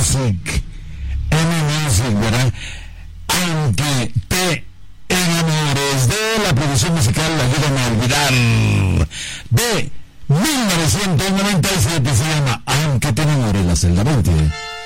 Music, ¿verdad? Aunque te enamores, de la producción musical Ayúdame a olvidar, de 1997, se llama Aunque te enamores, la celda 20.